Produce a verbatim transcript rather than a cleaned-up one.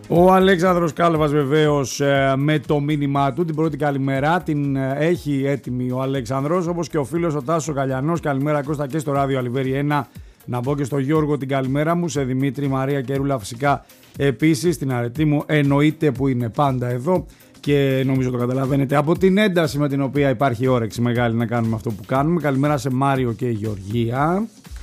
Ο Αλέξανδρος Κάλβας βεβαίως με το μήνυμά του, την πρώτη καλημέρα την έχει έτοιμη ο Αλέξανδρος, όπως και ο φίλος ο Τάσος Καλιανός. Καλημέρα Κώστα και στο ράδιο Αλιβέρι ένα. Να πω και στο Γιώργο την καλημέρα μου, σε Δημήτρη, Μαρία και Ρούλα φυσικά επίσης, την αρετή μου εννοείται που είναι πάντα εδώ και νομίζω το καταλαβαίνετε από την ένταση με την οποία υπάρχει όρεξη μεγάλη να κάνουμε αυτό που κάνουμε. Καλημέρα σε Μάριο και Γεωργία.